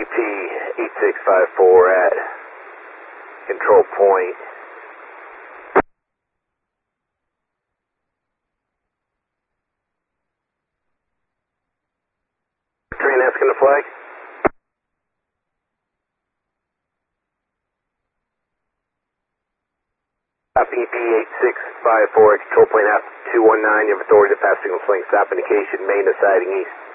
BP 8654 at control point. Train asking the flag. BP 8654 at control point half 219. You have authority to pass signal swing. Stop indication. Main to siding east.